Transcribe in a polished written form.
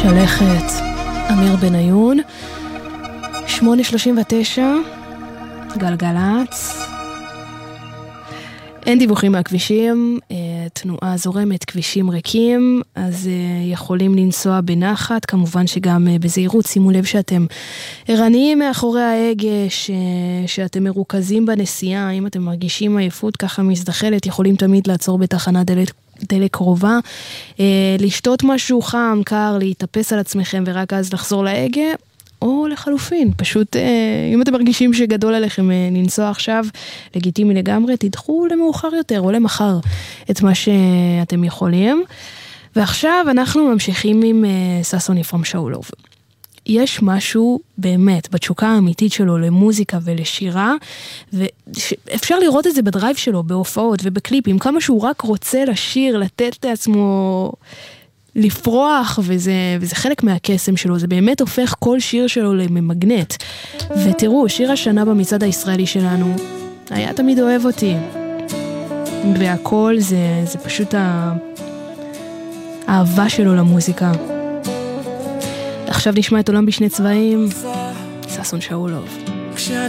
שלכת, אמיר בניון, 8:39, גלגלץ. אין דיווחים מהכבישים, תנועה זורמת, כבישים ריקים, אז יכולים לנסוע בנחת, כמובן שגם בזהירות, שימו לב שאתם ערניים מאחורי ההגה, שאתם מרוכזים בנסיעה, אם אתם מרגישים עייפות ככה מזדחלת, יכולים תמיד לעצור בתחנת דלק קרובה, לשתות משהו חם, קר, להתאפס על עצמכם ורק אז לחזור להגה, או לחלופין, פשוט אם אתם מרגישים שגדול עליכם לנסוע עכשיו, לגיטימי לגמרי, תדחו למאוחר יותר או למחר את מה שאתם יכולים. ועכשיו אנחנו ממשיכים עם ששון יפרם שאולוב. יש משהו באמת בתשוקה האמיתית שלו למוזיקה ולשירה, ואפשר לראות את זה בדרייב שלו, בהופעות ובקליפים, כמה שהוא רק רוצה לשיר, לתת לעצמו לפרוח, וזה חלק מהקסם שלו, זה באמת הופך כל שיר שלו למגנט. ותראו, שיר השנה במצעד הישראלי שלנו, היה תמיד אוהב אותי. והכל זה פשוט האהבה שלו למוזיקה. עכשיו נשמע את עולם בשני צבעים, ששון שאולוב. כשאת